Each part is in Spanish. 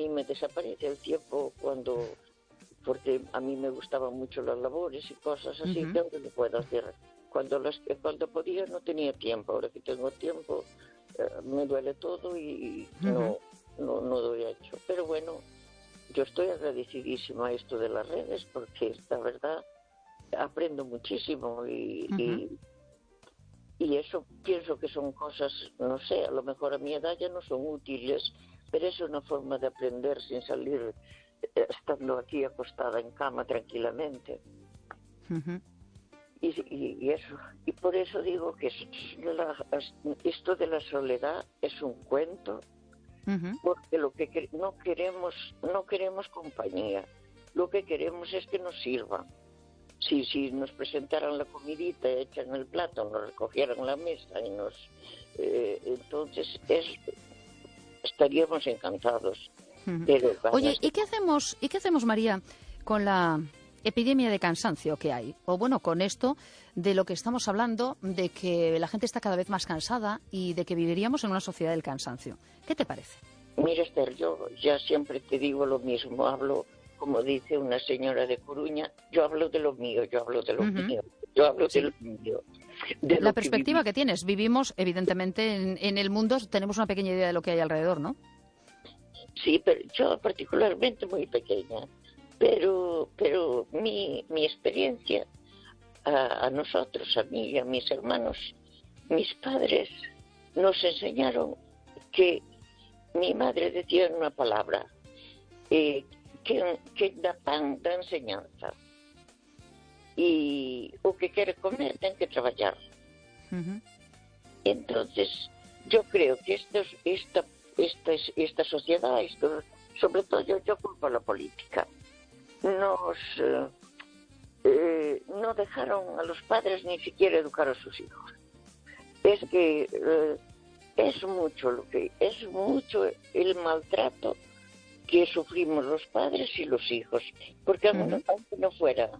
me desaparece el tiempo porque a mí me gustaban mucho las labores y cosas así, que ahora no puedo hacer. Cuando podía no tenía tiempo, ahora que tengo tiempo me duele todo y no doy hecho. Pero bueno, yo estoy agradecidísima a esto de las redes porque la verdad aprendo muchísimo y eso pienso que son cosas, no sé, a lo mejor a mi edad ya no son útiles, pero es una forma de aprender sin salir, estando aquí acostada en cama tranquilamente. Y eso, y por eso digo que esto de la soledad es un cuento, porque lo que no queremos compañía, lo que queremos es que nos sirvan. Si nos presentaran la comidita hecha en el plato, nos recogieran la mesa y entonces estaríamos encantados. Pero, oye, ¿y qué hacemos, María, con la epidemia de cansancio que hay? O bueno, con esto de lo que estamos hablando, de que la gente está cada vez más cansada y de que viviríamos en una sociedad del cansancio. ¿Qué te parece? Mira, Esther, yo ya siempre te digo lo mismo, hablo, como dice una señora de Coruña, yo hablo de lo mío, yo hablo de lo mío, yo hablo de lo mío. La perspectiva que tienes, vivimos evidentemente en el mundo, tenemos una pequeña idea de lo que hay alrededor, ¿no? Sí, pero yo particularmente muy pequeña, pero mi experiencia a nosotros, a mí y a mis hermanos, mis padres nos enseñaron que mi madre decía una palabra, que da pan da enseñanza, y o que quere comer ten que traballar. Entonces yo creo que esta sociedad, sobre todo yo culpo a la política, no dejaron a los padres ni siquiera educar a sus hijos. Es que es mucho el maltrato que sufrimos los padres y los hijos, porque aunque no fuera,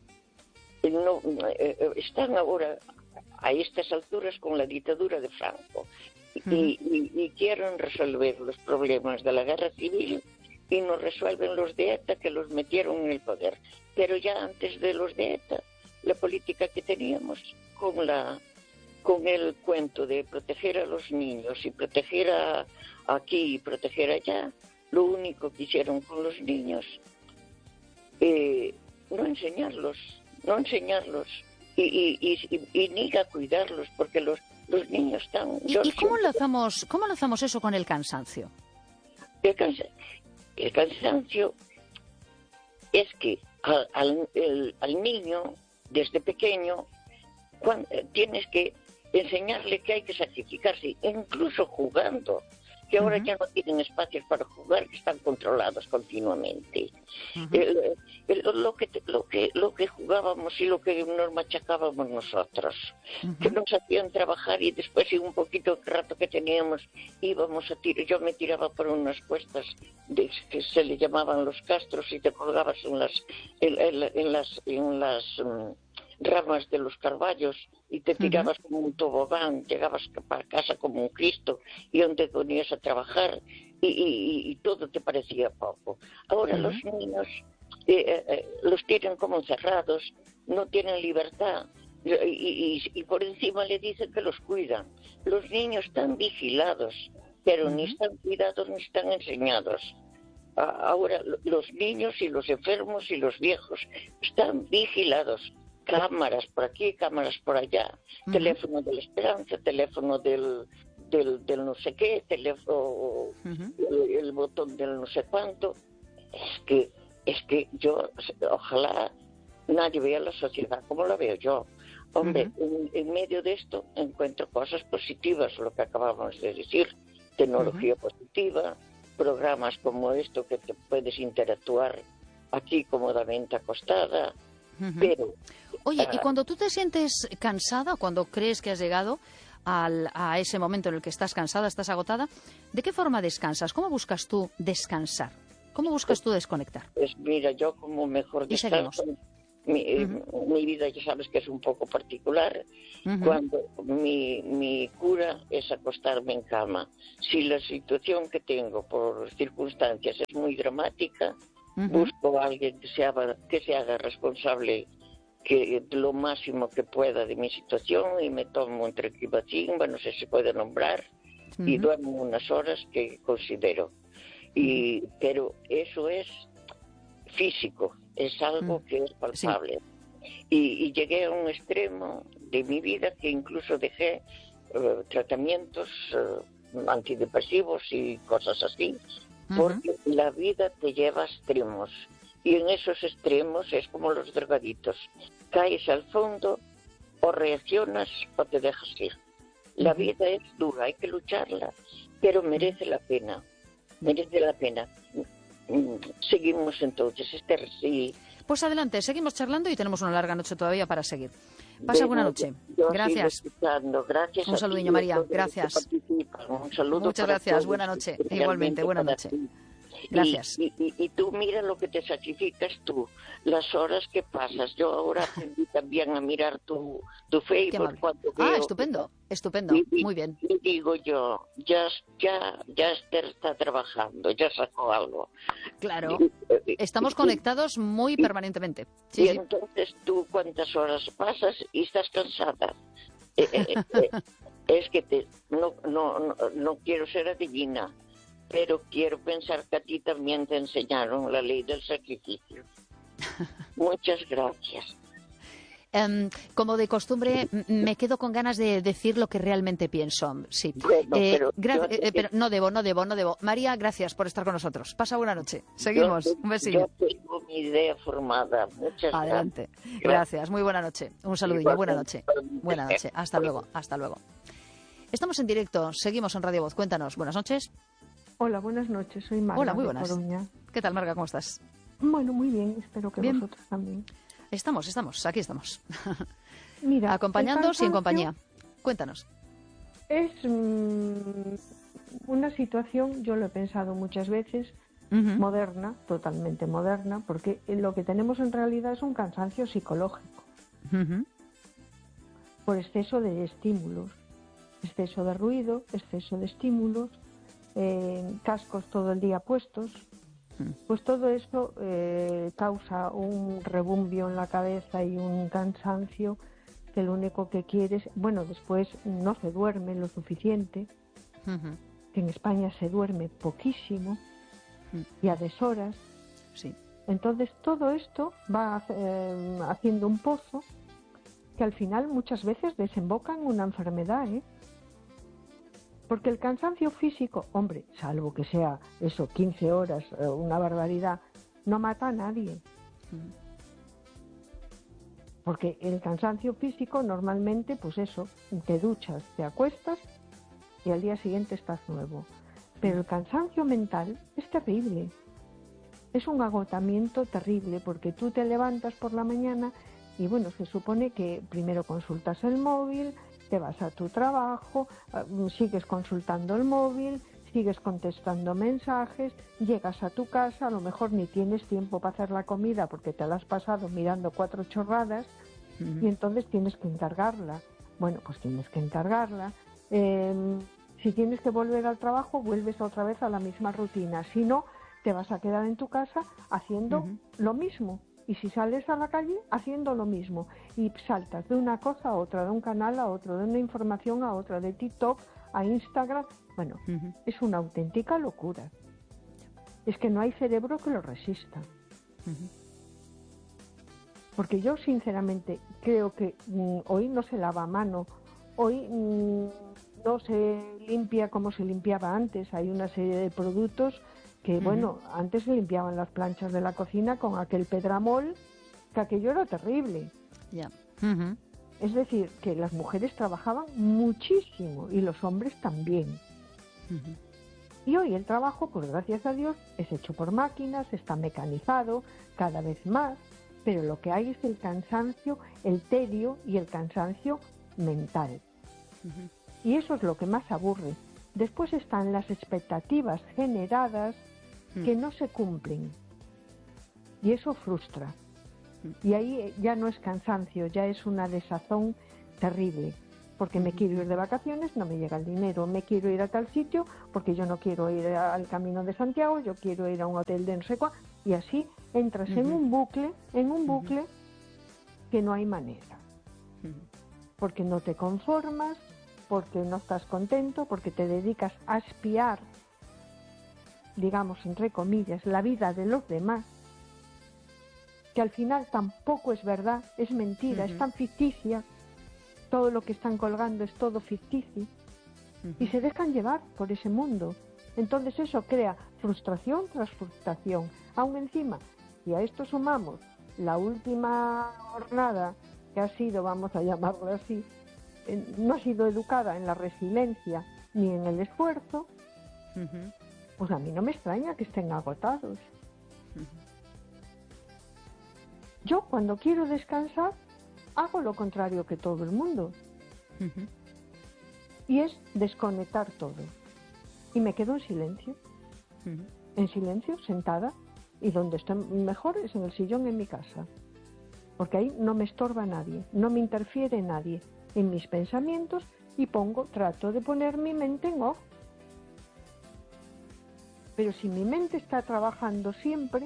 están ahora a estas alturas con la dictadura de Franco y quieren resolver los problemas de la guerra civil y no resuelven los de ETA, que los metieron en el poder. Pero ya antes de los de ETA, la política que teníamos con el cuento de proteger a los niños y proteger aquí y proteger allá, lo único que hicieron con los niños, no enseñarlos y ni a cuidarlos, porque los niños están... ¿Y cómo enlazamos eso con el cansancio? El cansancio es que al niño, desde pequeño, tienes que enseñarle que hay que sacrificarse, incluso jugando, que ahora ya no tienen espacios para jugar, que están controlados continuamente. Lo que jugábamos y lo que nos machacábamos nosotros, que nos hacían trabajar y después en un poquito de rato que teníamos íbamos a tirar. Yo me tiraba por unas cuestas que se le llamaban los castros y te colgabas en las ramas de los carballos y te tirabas como un tobogán, llegabas para casa como un Cristo y donde ponías a trabajar y todo te parecía poco. Ahora los niños los tienen como encerrados, no tienen libertad y por encima le dicen que los cuidan. Los niños están vigilados, pero ni están cuidados ni están enseñados. Ahora los niños y los enfermos y los viejos están vigilados. Cámaras por aquí, cámaras por allá, teléfono de la esperanza, teléfono del no sé qué, teléfono, el botón del no sé cuánto. Es que yo, ojalá nadie vea la sociedad como la veo yo. Hombre, en medio de esto encuentro cosas positivas, lo que acabamos de decir, tecnología positiva, programas como esto que te puedes interactuar aquí cómodamente acostada, pero... Oye, y cuando tú te sientes cansada, cuando crees que has llegado a ese momento en el que estás cansada, estás agotada, ¿de qué forma descansas? ¿Cómo buscas tú descansar? ¿Cómo buscas tú desconectar? Pues mira, yo como mejor descanso Mi vida ya sabes que es un poco particular. Cuando mi cura es acostarme en cama. Si la situación que tengo por circunstancias es muy dramática, busco a alguien que se haga responsable lo máximo que pueda de mi situación y me tomo un tranquilacín, bueno, no sé si se puede nombrar, y duermo unas horas que considero. Pero eso es físico, es algo que es palpable. Y llegué a un extremo de mi vida que incluso dejé tratamientos antidepresivos y cosas así, porque la vida te lleva a extremos. Y en esos extremos es como los drogaditos. Caes al fondo, o reaccionas o te dejas ir. La vida es dura, hay que lucharla, pero merece la pena. Merece la pena. Seguimos entonces. Sí. Pues adelante, seguimos charlando y tenemos una larga noche todavía para seguir. Pasa buena noche. Gracias. Gracias. Un saludinho, María. Gracias. Un saludo. Muchas gracias. Buena noche. Igualmente, buena noche. Gracias. Y tú mira lo que te sacrificas tú, las horas que pasas. Yo ahora aprendí también a mirar tu Facebook. Estupendo, muy bien. Y digo yo, ya Esther está trabajando, ya sacó algo. Claro, estamos conectados muy permanentemente. Entonces tú cuántas horas pasas y estás cansada. Es que no quiero ser adivina, pero quiero pensar que a ti también te enseñaron la ley del sacrificio. Muchas gracias. Como de costumbre, me quedo con ganas de decir lo que realmente pienso. Sí. Bueno, pero no debo. María, gracias por estar con nosotros. Pasa buena noche. Seguimos. Un besillo. Yo tengo mi idea formada. Muchas Adelante. Gracias. Muy buena noche. Un saludillo. Buena noche. Buena noche. Hasta luego. Estamos en directo. Seguimos en Radio Voz. Cuéntanos. Buenas noches. Hola, buenas noches, soy Marga. Hola, muy buenas. De Coruña. ¿Qué tal, Marga? ¿Cómo estás? Bueno, muy bien, espero que vosotros también. Aquí estamos. Mira, acompañando, sin compañía. Cuéntanos. Es una situación, yo lo he pensado muchas veces, moderna, totalmente moderna, porque lo que tenemos en realidad es un cansancio psicológico. Por exceso de estímulos, exceso de ruido, exceso de estímulos, cascos todo el día puestos, pues todo esto causa un rebumbio en la cabeza y un cansancio que lo único que quieres, bueno, después no se duerme lo suficiente, que en España se duerme poquísimo y a deshoras. Sí. Entonces todo esto va haciendo un pozo que al final muchas veces desemboca en una enfermedad, Porque el cansancio físico, hombre, salvo que sea eso, 15 horas, una barbaridad, no mata a nadie. Porque el cansancio físico normalmente, pues eso, te duchas, te acuestas y al día siguiente estás nuevo. Pero el cansancio mental es terrible. Es un agotamiento terrible porque tú te levantas por la mañana y bueno, se supone que primero consultas el móvil, te vas a tu trabajo, sigues consultando el móvil, sigues contestando mensajes, llegas a tu casa, a lo mejor ni tienes tiempo para hacer la comida porque te la has pasado mirando 4 chorradas y entonces tienes que encargarla. Bueno, pues tienes que encargarla. Si tienes que volver al trabajo, vuelves otra vez a la misma rutina. Si no, te vas a quedar en tu casa haciendo lo mismo. Y si sales a la calle, haciendo lo mismo. Y saltas de una cosa a otra, de un canal a otro, de una información a otra, de TikTok a Instagram. Bueno, es una auténtica locura. Es que no hay cerebro que lo resista. Porque yo, sinceramente, creo que hoy no se lava a mano. Hoy no se limpia como se limpiaba antes. Hay una serie de productos que, bueno, antes se limpiaban las planchas de la cocina con aquel pedramol, que aquello era terrible. Es decir, que las mujeres trabajaban muchísimo y los hombres también. Y hoy el trabajo, pues gracias a Dios, es hecho por máquinas, está mecanizado cada vez más, pero lo que hay es el cansancio, el tedio y el cansancio mental. Y eso es lo que más aburre. Después están las expectativas generadas que no se cumplen. Y eso frustra. Y ahí ya no es cansancio, ya es una desazón terrible. Porque me quiero ir de vacaciones, no me llega el dinero, me quiero ir a tal sitio, porque yo no quiero ir al Camino de Santiago, yo quiero ir a un hotel de no sé cuál, y así entras en un bucle que no hay manera. Porque no te conformas, porque no estás contento, porque te dedicas a espiar, digamos, entre comillas, la vida de los demás, que al final tampoco es verdad, es mentira, es tan ficticia. Todo lo que están colgando es todo ficticio y se dejan llevar por ese mundo. Entonces eso crea frustración tras frustración. Aún encima, si a esto sumamos la última jornada que ha sido, vamos a llamarlo así, no ha sido educada en la resiliencia ni en el esfuerzo, pues a mí no me extraña que estén agotados. Yo cuando quiero descansar hago lo contrario que todo el mundo. Y es desconectar todo. Y me quedo en silencio. En silencio, sentada. Y donde estoy mejor es en el sillón en mi casa. Porque ahí no me estorba nadie, no me interfiere nadie en mis pensamientos y trato de poner mi mente en off. Pero si mi mente está trabajando siempre,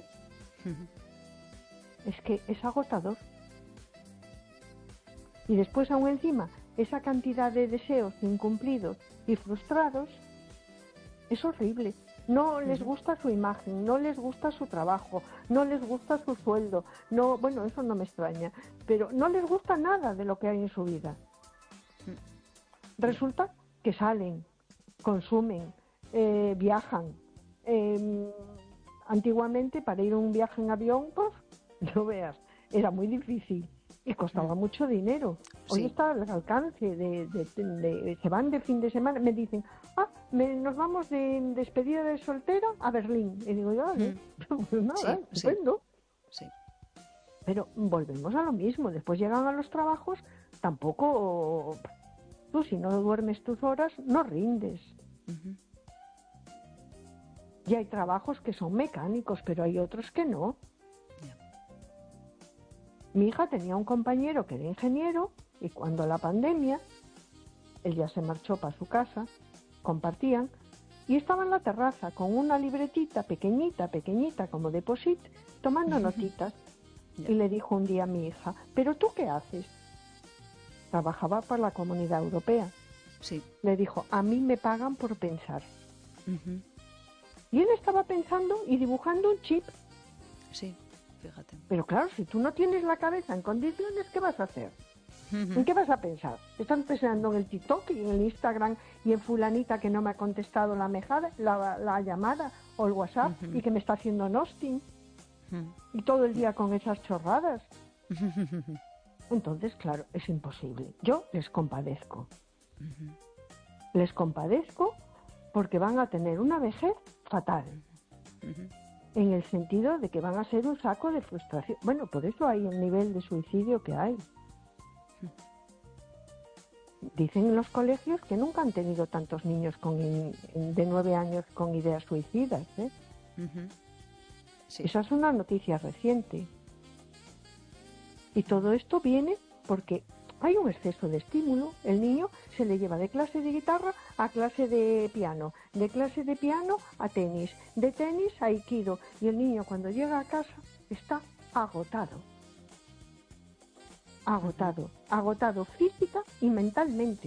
es que es agotador. Y después aún encima, esa cantidad de deseos incumplidos y frustrados es horrible. No les gusta su imagen, no les gusta su trabajo, no les gusta su sueldo, no, bueno, eso no me extraña, pero no les gusta nada de lo que hay en su vida. Resulta que salen, consumen, viajan. Antiguamente para ir a un viaje en avión, pues, no veas, era muy difícil. Y costaba mucho dinero. Hoy está al alcance se van de fin de semana, me dicen, nos vamos de despedida de soltera a Berlín. Y digo, pues nada, estupendo. Sí. Pero volvemos a lo mismo, después llegan a los trabajos, tampoco, tú si no duermes tus horas, no rindes. Y hay trabajos que son mecánicos, pero hay otros que no. Mi hija tenía un compañero que era ingeniero y cuando la pandemia, él ya se marchó para su casa, compartían, y estaba en la terraza con una libretita pequeñita como de posit, tomando notitas. Y le dijo un día a mi hija, ¿pero tú qué haces? Trabajaba para la Comunidad Europea. Sí. Le dijo, a mí me pagan por pensar. Y él estaba pensando y dibujando un chip. Sí. Fíjate. Pero claro, si tú no tienes la cabeza en condiciones, ¿qué vas a hacer? ¿En qué vas a pensar? ¿Estás pensando en el TikTok y en el Instagram y en fulanita que no me ha contestado la llamada o el WhatsApp y que me está haciendo nosting? Y todo el día con esas chorradas. Entonces, claro, es imposible. Yo les compadezco. Les compadezco porque van a tener una vejez fatal. En el sentido de que van a ser un saco de frustración. Bueno, por eso hay el nivel de suicidio que hay. Dicen en los colegios que nunca han tenido tantos niños de 9 años con ideas suicidas. Sí. Esa es una noticia reciente. Y todo esto viene porque hay un exceso de estímulo. El niño se le lleva de clase de guitarra a clase de piano, de clase de piano a tenis, de tenis a aikido. Y el niño cuando llega a casa está agotado. Agotado física y mentalmente.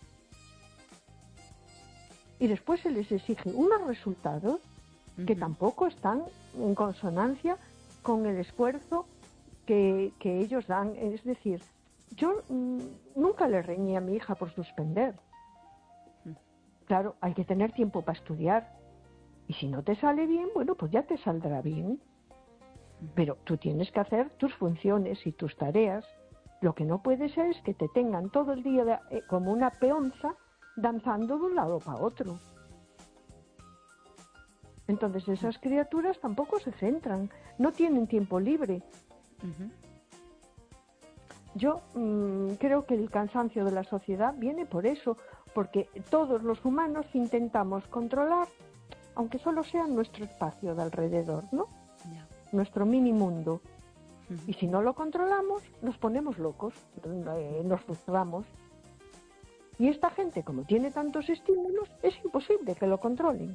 Y después se les exige unos resultados que tampoco están en consonancia con el esfuerzo que ellos dan. Es decir, yo nunca le reñí a mi hija por suspender. Claro, hay que tener tiempo para estudiar. Y si no te sale bien, bueno, pues ya te saldrá bien. Pero tú tienes que hacer tus funciones y tus tareas. Lo que no puede ser es que te tengan todo el día como una peonza danzando de un lado para otro. Entonces esas criaturas tampoco se centran, no tienen tiempo libre. Yo creo que el cansancio de la sociedad viene por eso, porque todos los humanos intentamos controlar, aunque solo sea nuestro espacio de alrededor, ¿no? Nuestro mini mundo. Y si no lo controlamos, nos ponemos locos, nos frustramos. Y esta gente, como tiene tantos estímulos, es imposible que lo controlen.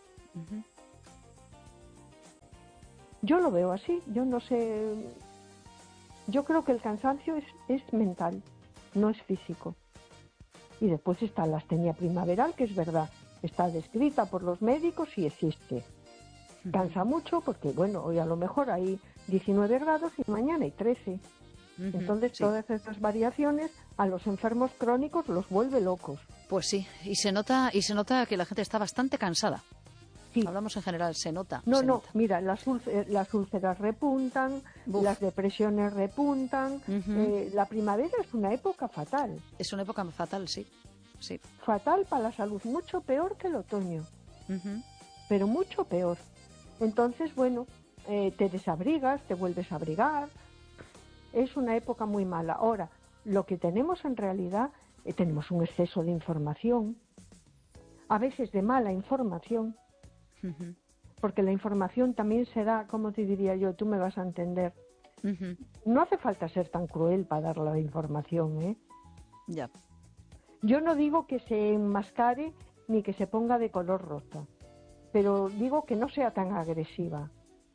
Yo lo veo así, yo no sé. Yo creo que el cansancio es mental, no es físico. Y después está la astenia primaveral, que es verdad, está descrita por los médicos y existe. Cansa mucho porque, bueno, hoy a lo mejor hay 19 grados y mañana hay 13. Entonces todas estas variaciones a los enfermos crónicos los vuelve locos. Pues sí, y se nota que la gente está bastante cansada. Sí. Hablamos en general, se nota. No, mira, las úlceras repuntan, las depresiones repuntan. La primavera es una época fatal. Es una época fatal, sí. Fatal para la salud, mucho peor que el otoño, pero mucho peor. Entonces, bueno, te desabrigas, te vuelves a abrigar. Es una época muy mala. Ahora, lo que tenemos en realidad, tenemos un exceso de información, a veces de mala información, porque la información también se da, como te diría yo, tú me vas a entender. No hace falta ser tan cruel para dar la información, ¿eh? Ya. Yo no digo que se enmascare ni que se ponga de color rosa, pero digo que no sea tan agresiva.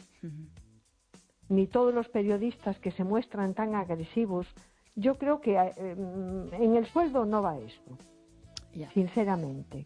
Ni todos los periodistas que se muestran tan agresivos. Yo creo que en el sueldo no va esto, sinceramente.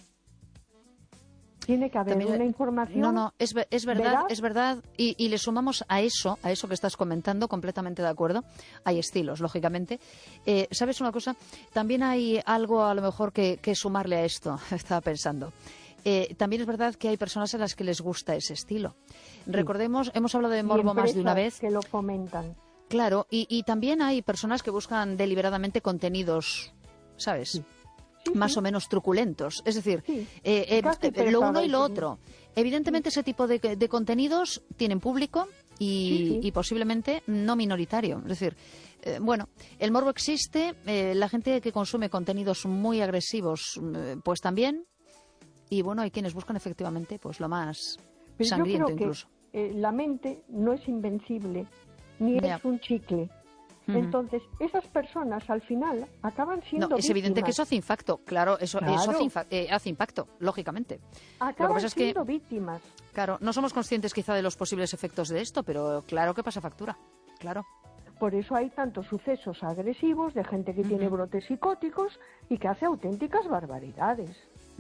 Tiene que haber una información. No, es verdad, es verdad. Y le sumamos a eso que estás comentando, completamente de acuerdo. Hay estilos, lógicamente. ¿Sabes una cosa? También hay algo a lo mejor que sumarle a esto, estaba pensando. También es verdad que hay personas a las que les gusta ese estilo. Sí. Recordemos, hemos hablado de morbo más de una vez. Que lo fomentan. Claro, y también hay personas que buscan deliberadamente contenidos, ¿sabes? Sí. Más o menos truculentos. Es decir, lo uno y lo otro. Evidentemente ese tipo de contenidos tienen público y posiblemente no minoritario. Es decir, bueno, el morbo existe, la gente que consume contenidos muy agresivos, pues también. Y bueno, hay quienes buscan efectivamente pues lo más sangriento incluso. La mente no es invencible, ni es un chicle. Entonces, esas personas al final acaban siendo víctimas. Es evidente que eso hace impacto, claro, eso hace impacto, lógicamente. Acaban siendo víctimas. Claro, no somos conscientes quizá de los posibles efectos de esto, pero claro que pasa factura, claro. Por eso hay tantos sucesos agresivos de gente que tiene brotes psicóticos y que hace auténticas barbaridades.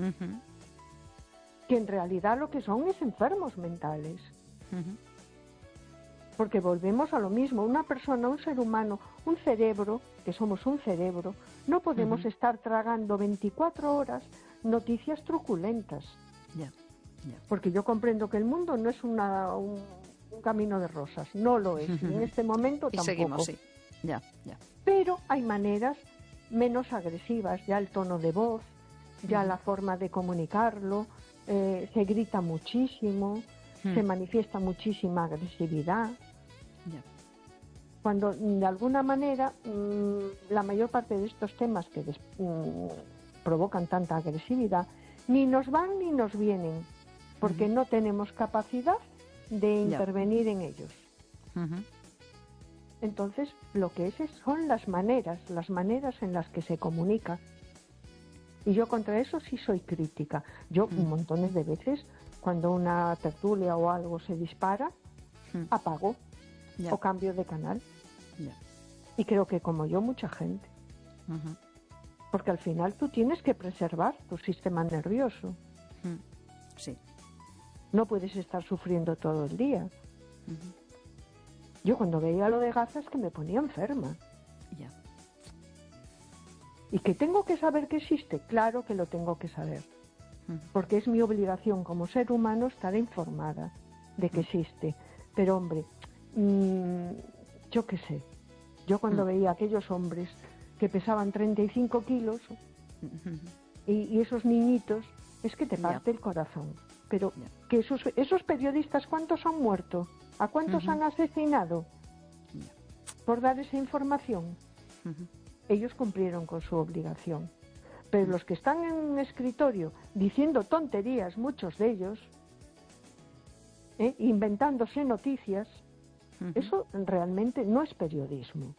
Que en realidad lo que son es enfermos mentales. Porque volvemos a lo mismo, una persona, un ser humano, un cerebro, que somos un cerebro, no podemos estar tragando 24 horas noticias truculentas. Porque yo comprendo que el mundo no es un camino de rosas, no lo es, y en este momento tampoco. Y seguimos, sí. Pero hay maneras menos agresivas, ya el tono de voz, ya la forma de comunicarlo, se grita muchísimo, se manifiesta muchísima agresividad. Cuando de alguna manera la mayor parte de estos temas que provocan tanta agresividad ni nos van ni nos vienen, porque no tenemos capacidad de intervenir en ellos. Entonces lo que son las maneras en las que se comunica. Y yo contra eso sí soy crítica. Yo montones de veces, cuando una tertulia o algo se dispara, apago o cambio de canal. Y creo que como yo, mucha gente. Porque al final tú tienes que preservar tu sistema nervioso. Sí. No puedes estar sufriendo todo el día. Yo cuando veía lo de Gaza es que me ponía enferma. ¿Y que tengo que saber que existe? Claro que lo tengo que saber. Porque es mi obligación como ser humano estar informada de que existe. Pero hombre, yo qué sé. Yo cuando veía a aquellos hombres que pesaban 35 kilos y esos niñitos, es que te parte el corazón. Pero que esos periodistas, ¿cuántos han muerto? ¿A cuántos han asesinado? Por dar esa información. Ellos cumplieron con su obligación. Pero los que están en un escritorio diciendo tonterías, muchos de ellos, inventándose noticias, Eso realmente no es periodismo.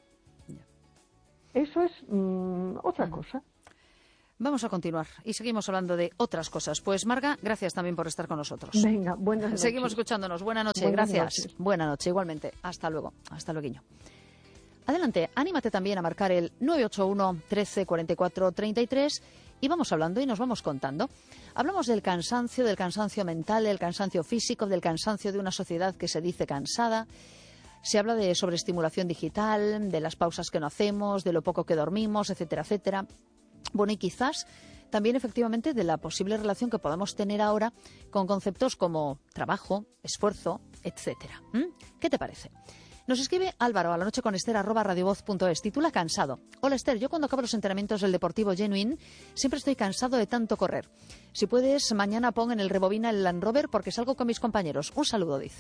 Eso es otra cosa. Vamos a continuar y seguimos hablando de otras cosas. Pues Marga, gracias también por estar con nosotros. Venga, buenas noches. Seguimos escuchándonos. Buenas noches, gracias. Buenas noches, igualmente. Hasta luego. Hasta luego. Adelante, anímate también a marcar el 981 13 44 33 y vamos hablando y nos vamos contando. Hablamos del cansancio mental, del cansancio físico, del cansancio de una sociedad que se dice cansada. Se habla de sobreestimulación digital, de las pausas que no hacemos, de lo poco que dormimos, etcétera, etcétera. Bueno, y quizás también efectivamente de la posible relación que podamos tener ahora con conceptos como trabajo, esfuerzo, etcétera. ¿Qué te parece? Nos escribe Álvaro a la noche con Esther @radiovoz.es. Titula Cansado. Hola Esther, yo cuando acabo los entrenamientos del Deportivo Genuine siempre estoy cansado de tanto correr. Si puedes, mañana pon en el rebobina el Land Rover porque salgo con mis compañeros. Un saludo, dice.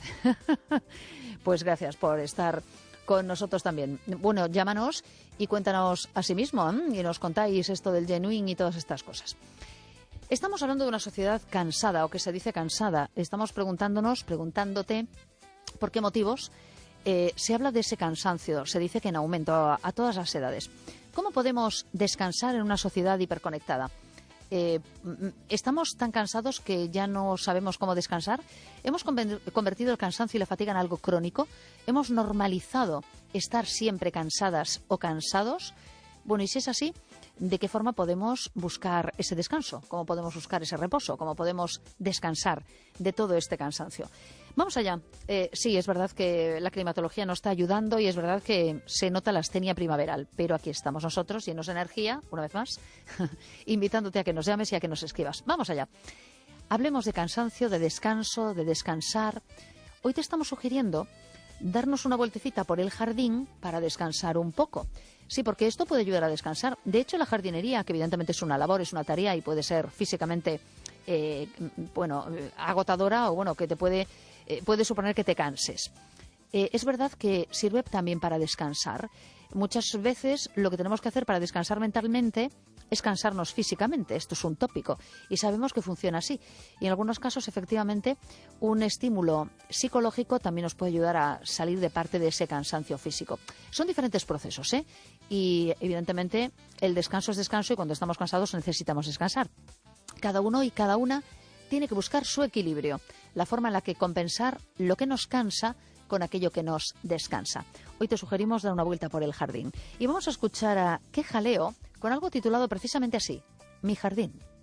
Pues gracias por estar con nosotros también. Bueno, llámanos y cuéntanos a sí mismo y nos contáis esto del Genuine y todas estas cosas. Estamos hablando de una sociedad cansada o que se dice cansada. Estamos preguntándote por qué motivos se habla de ese cansancio. Se dice que en aumento a todas las edades. ¿Cómo podemos descansar en una sociedad hiperconectada? ¿Estamos tan cansados que ya no sabemos cómo descansar? ¿Hemos convertido el cansancio y la fatiga en algo crónico? ¿Hemos normalizado estar siempre cansadas o cansados? Bueno, y si es así, ¿de qué forma podemos buscar ese descanso? ¿Cómo podemos buscar ese reposo? ¿Cómo podemos descansar de todo este cansancio? Vamos allá. Sí, es verdad que la climatología nos está ayudando y es verdad que se nota la astenia primaveral, pero aquí estamos nosotros, llenos de energía, una vez más, invitándote a que nos llames y a que nos escribas. Vamos allá. Hablemos de cansancio, de descanso, de descansar. Hoy te estamos sugiriendo darnos una vueltecita por el jardín para descansar un poco. Sí, porque esto puede ayudar a descansar. De hecho, la jardinería, que evidentemente es una labor, es una tarea y puede ser físicamente agotadora o que te puede suponer que te canses. Es verdad que sirve también para descansar. Muchas veces lo que tenemos que hacer para descansar mentalmente es cansarnos físicamente. Esto es un tópico y sabemos que funciona así. Y en algunos casos, efectivamente, un estímulo psicológico también nos puede ayudar a salir de parte de ese cansancio físico. Son diferentes procesos, y evidentemente el descanso es descanso y cuando estamos cansados necesitamos descansar. Cada uno y cada una tiene que buscar su equilibrio, la forma en la que compensar lo que nos cansa con aquello que nos descansa. Hoy te sugerimos dar una vuelta por el jardín y vamos a escuchar a Qué Jaleo con algo titulado precisamente así, Mi Jardín.